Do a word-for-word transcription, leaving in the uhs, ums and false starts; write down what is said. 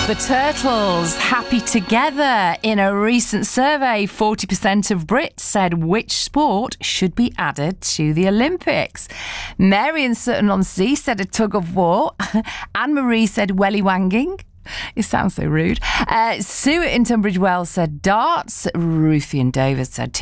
The Turtles, happy together. In a recent survey, forty percent of Brits said which sport should be added to the Olympics. Mary in Sutton-on-Sea said a tug of war. Anne-Marie said welly wanging. It sounds so rude. Uh, Sue in Tunbridge Wells said darts. Ruthie and David said